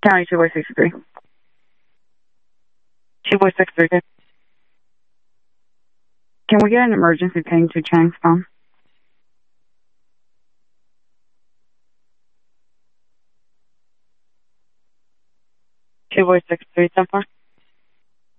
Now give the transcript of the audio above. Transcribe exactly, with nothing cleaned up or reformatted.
County two boy sixty-three. two boy sixty-three. Can we get an emergency ping to Chang's phone? two boy sixty-three so far.